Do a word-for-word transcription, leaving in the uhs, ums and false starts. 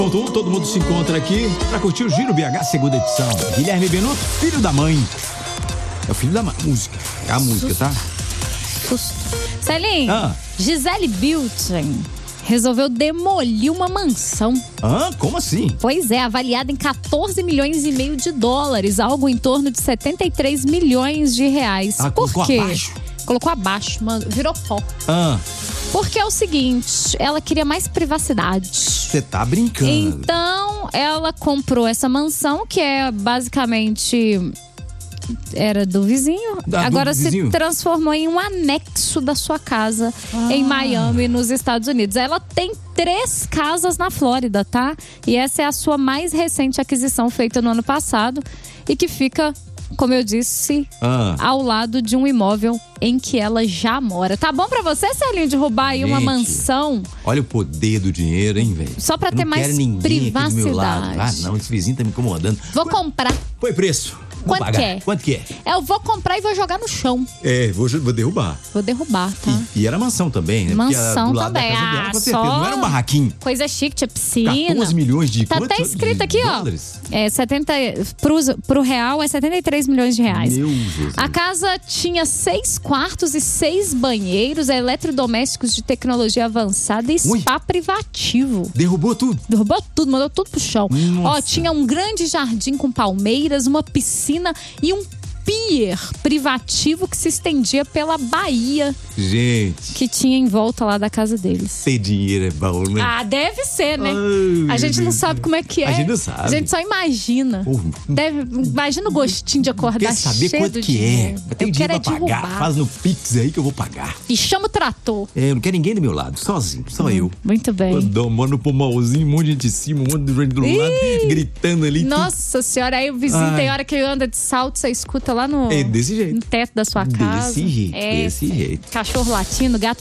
Todo, todo mundo se encontra aqui pra curtir o Giro B H, segunda edição. Guilherme Benuto, filho da mãe. É o filho da mãe. Música. É a música, tá? Celinho, ah. Gisele Bündchen resolveu demolir uma mansão. Ah, como assim? Pois é, avaliada em catorze milhões e meio de dólares, algo em torno de setenta e três milhões de reais. Ah, Por colocou quê? abaixo? Colocou abaixo, mano, virou pó. Ah. Porque é o seguinte, ela queria mais privacidade. Você tá brincando. Então, ela comprou essa mansão, que é basicamente... era do vizinho. Da, Agora do se vizinho. transformou em um anexo da sua casa ah. em Miami, nos Estados Unidos. Ela tem três casas na Flórida, tá? E essa é a sua mais recente aquisição, feita no ano passado, e que fica, como eu disse, ah. ao lado de um imóvel em que ela já mora. Tá bom pra você, Celinho, de roubar aí Gente, uma mansão? Olha o poder do dinheiro, hein, velho? Só pra eu ter não mais quero ninguém privacidade. aqui do meu lado. Ah, não, esse vizinho tá me incomodando. Vou comprar. Põe preço. Quanto pagar. que é? Quanto que é? Eu vou comprar e vou jogar no chão. É, vou, vou derrubar. Vou derrubar, tá? E, e era mansão também, né? Mansão do lado também. Da casa dela, ah, com certeza. só Não era um barraquinho. Coisa chique, tinha piscina. catorze milhões de Tá quanto? até escrito aqui, dólares? ó. É setenta, pro, pro real é setenta e três milhões de reais. Meu Jesus. A casa tinha seis quartos e seis banheiros, eletrodomésticos de tecnologia avançada e spa Ui. privativo. Derrubou tudo? Derrubou tudo, mandou tudo pro chão. Nossa. Ó, tinha um grande jardim com palmeiras, uma piscina e um pier privativo que se estendia pela baía. Gente. Que tinha em volta lá da casa deles. Ter dinheiro é bom, né? Ah, deve ser, né? Ai, a gente não sabe como é que é. A gente não sabe. A gente só imagina. Uh, Deve, imagina o gostinho de acordar quer saber cheio quanto do que dinheiro. é? Tem dinheiro é pra pagar. derrubar. Faz no Pix aí que eu vou pagar. E chama o trator. É, eu não quero ninguém do meu lado. Sozinho, só hum, eu. Muito bem. Eu dou, mano, pro malzinho, um monte de gente em cima, um monte de gente do Ih, lado, gritando ali. Nossa tudo. Senhora, aí o vizinho Ai. tem hora que ele anda de salto, você escuta lá no, é desse jeito. no teto da sua casa. Desse jeito, é, desse jeito. Cachorro latindo, gato